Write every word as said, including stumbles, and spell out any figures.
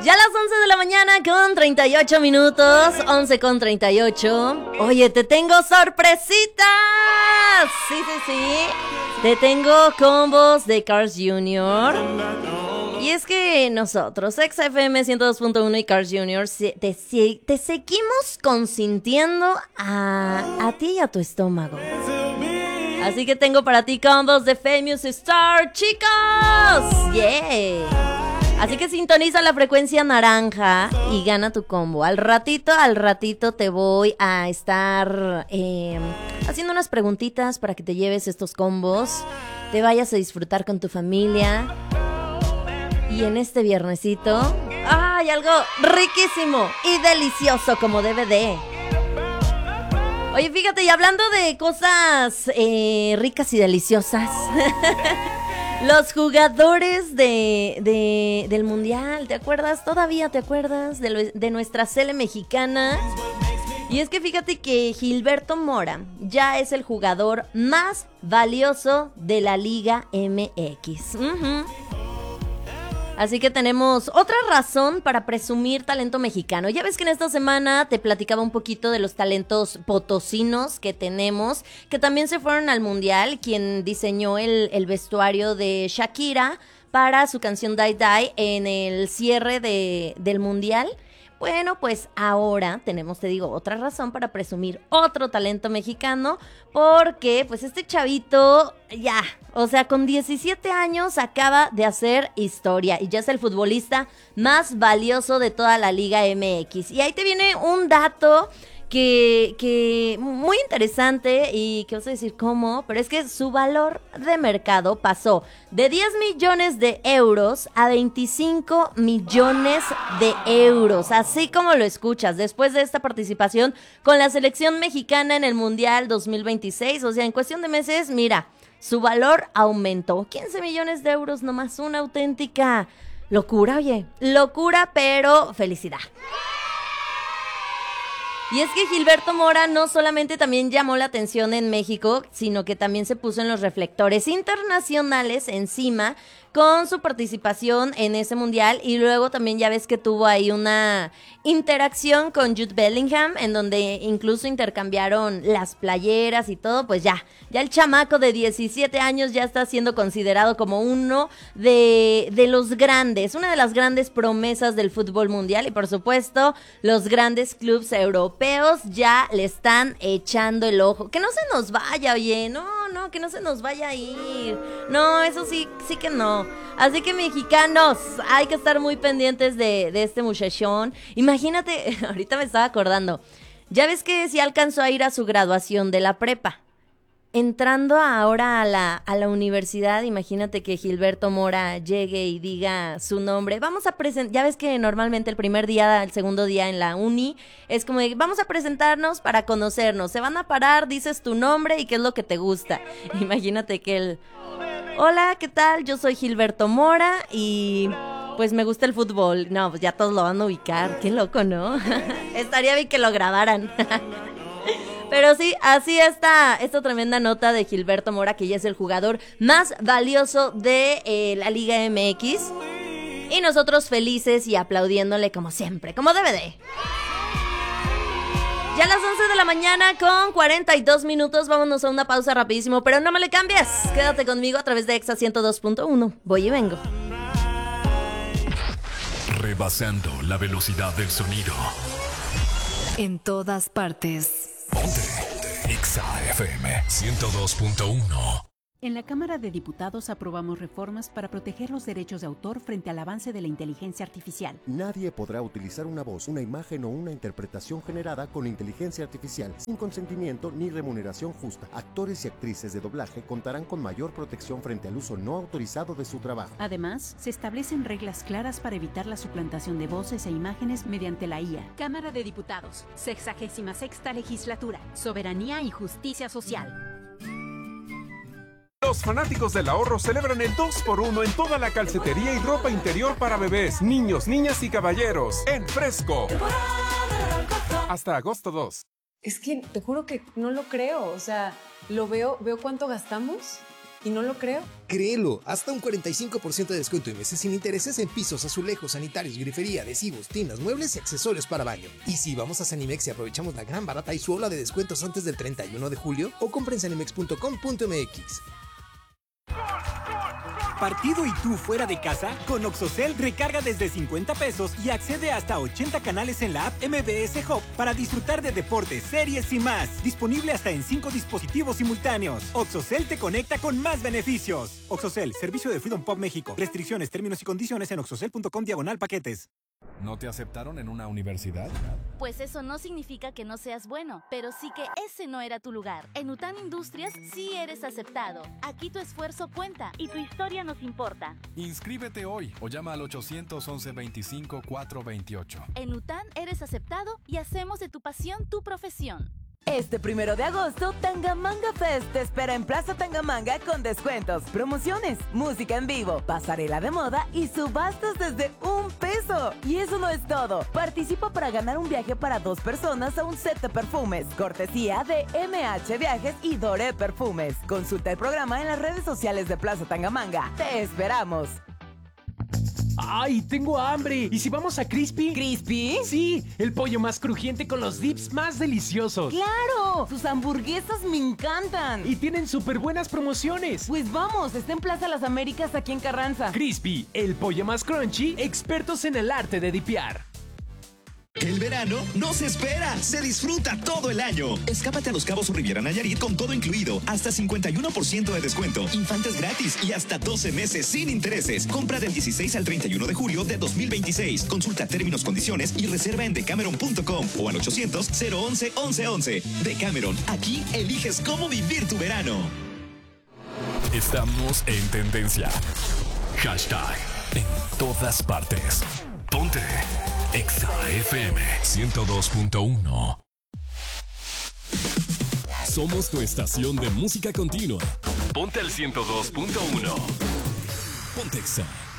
Ya a las once de la mañana con treinta y ocho minutos, once con treinta y ocho. Oye, te tengo sorpresitas. Sí, sí, sí. Te tengo combos de Cars junior Y es que nosotros, X F M ciento dos punto uno y Cars junior, te, te seguimos consintiendo a, a ti y a tu estómago. Así que tengo para ti combos de Famous Star, chicos. Yeah. Así que sintoniza la frecuencia naranja y gana tu combo. Al ratito, al ratito te voy a estar eh, haciendo unas preguntitas para que te lleves estos combos, te vayas a disfrutar con tu familia. Y en este viernesito, ¡ay! Algo riquísimo y delicioso como debe de. Oye, fíjate, y hablando de cosas eh, ricas y deliciosas... Los jugadores de, de, del Mundial, ¿te acuerdas? ¿Todavía te acuerdas de, lo, de nuestra sele mexicana? Y es que fíjate que Gilberto Mora ya es el jugador más valioso de la Liga M X. Uh-huh. Así que tenemos otra razón para presumir talento mexicano. Ya ves que en esta semana te platicaba un poquito de los talentos potosinos que tenemos, que también se fueron al Mundial, quien diseñó el, el vestuario de Shakira para su canción Die Die en el cierre de, del Mundial. Bueno, pues ahora tenemos, te digo, otra razón para presumir otro talento mexicano, porque pues este chavito ya, o sea, con diecisiete años acaba de hacer historia y ya es el futbolista más valioso de toda la Liga M X. Y ahí te viene un dato que, que muy interesante y que vas a decir cómo, pero es que su valor de mercado pasó de diez millones de euros a veinticinco millones de euros, así como lo escuchas, después de esta participación con la selección mexicana en el Mundial dos mil veintiséis, o sea, en cuestión de meses, mira, su valor aumentó, quince millones de euros nomás, una auténtica locura, oye, locura, pero felicidad. Y es que Gilberto Mora no solamente también llamó la atención en México, sino que también se puso en los reflectores internacionales encima con su participación en ese mundial, y luego también ya ves que tuvo ahí una interacción con Jude Bellingham, en donde incluso intercambiaron las playeras y todo. Pues ya, ya el chamaco de diecisiete años ya está siendo considerado como uno de, de los grandes, una de las grandes promesas del fútbol mundial, y por supuesto los grandes clubes europeos ya le están echando el ojo. Que no se nos vaya, oye, no, no, que no se nos vaya a ir, no, eso sí, sí que no. Así que mexicanos, hay que estar muy pendientes de, de este muchachón. Imagínate, ahorita me estaba acordando, ya ves que sí alcanzó a ir a su graduación de la prepa. Entrando ahora a la, a la universidad, imagínate que Gilberto Mora llegue y diga su nombre. Vamos a presentar, ya ves que normalmente el primer día, el segundo día en la uni, es como de, vamos a presentarnos para conocernos. Se van a parar, dices tu nombre y qué es lo que te gusta. Imagínate que el... Hola, ¿qué tal? Yo soy Gilberto Mora y pues me gusta el fútbol. No, pues ya todos lo van a ubicar. Qué loco, ¿no? Estaría bien que lo grabaran. Pero sí, así está esta tremenda nota de Gilberto Mora, que ya es el jugador más valioso de eh, la Liga M X. Y nosotros felices y aplaudiéndole como siempre, como debe de. Ya a las once de la mañana con cuarenta y dos minutos, vámonos a una pausa rapidísimo, pero no me le cambies. Quédate conmigo a través de Exa ciento dos punto uno. Voy y vengo. Rebasando la velocidad del sonido. En todas partes. Ponte, ponte. Exa F M ciento dos punto uno. En la Cámara de Diputados aprobamos reformas para proteger los derechos de autor frente al avance de la inteligencia artificial. Nadie podrá utilizar una voz, una imagen o una interpretación generada con inteligencia artificial sin consentimiento ni remuneración justa. Actores y actrices de doblaje contarán con mayor protección frente al uso no autorizado de su trabajo. Además, se establecen reglas claras para evitar la suplantación de voces e imágenes mediante la I A. Cámara de Diputados, sexagésima sexta legislatura, soberanía y justicia social. Los fanáticos del ahorro celebran el dos por uno en toda la calcetería y ropa interior para bebés, niños, niñas y caballeros. En Fresco. Hasta agosto dos. Es que te juro que no lo creo. O sea, lo veo, veo cuánto gastamos ¿Y no lo creo? Créelo, hasta un cuarenta y cinco por ciento de descuento y meses sin intereses en pisos, azulejos, sanitarios, grifería, adhesivos, tinas, muebles y accesorios para baño. Y si vamos a Sanimex y aprovechamos la gran barata y su ola de descuentos antes del treinta y uno de julio, o compren sanimex punto com punto m x. ¿Partido y tú fuera de casa? Con Oxocel recarga desde cincuenta pesos y accede hasta ochenta canales en la app M B S Hub para disfrutar de deportes, series y más. Disponible hasta en cinco dispositivos simultáneos. Oxocel te conecta con más beneficios. Oxocel, servicio de Freedom Pop México. Restricciones, términos y condiciones en oxocel punto com diagonal paquetes. ¿No te aceptaron en una universidad? Pues eso no significa que no seas bueno, pero sí que ese no era tu lugar. En UTAN Industrias sí eres aceptado. Aquí tu esfuerzo cuenta y tu historia nos importa. Inscríbete hoy o llama al ochocientos once veinticinco cuatrocientos veintiocho. En UTAN eres aceptado y hacemos de tu pasión tu profesión. Este primero de agosto, Tangamanga Fest te espera en Plaza Tangamanga con descuentos, promociones, música en vivo, pasarela de moda y subastas desde un peso. Y eso no es todo. Participa para ganar un viaje para dos personas a un set de perfumes, cortesía de M H Viajes y Doré Perfumes. Consulta el programa en las redes sociales de Plaza Tangamanga. ¡Te esperamos! ¡Ay, tengo hambre! ¿Y si vamos a Crispy? ¿Crispy? Sí, el pollo más crujiente con los dips más deliciosos. ¡Claro! Sus hamburguesas me encantan. Y tienen súper buenas promociones. Pues vamos, está en Plaza Las Américas aquí en Carranza. Crispy, el pollo más crunchy, expertos en el arte de dipear. El verano no se espera, se disfruta todo el año. Escápate a Los Cabos o Riviera Nayarit con todo incluido, hasta cincuenta y uno por ciento de descuento, infantes gratis y hasta doce meses sin intereses. Compra del dieciséis al treinta y uno de julio de dos mil veintiséis. Consulta términos, condiciones y reserva en decameron punto com o al ochocientos cero once once once. Decameron, aquí eliges cómo vivir tu verano. Estamos en tendencia. Hashtag en todas partes. Ponte Exa F M ciento dos punto uno. Somos tu estación de música continua. Ponte el ciento dos punto uno. Ponte Exa.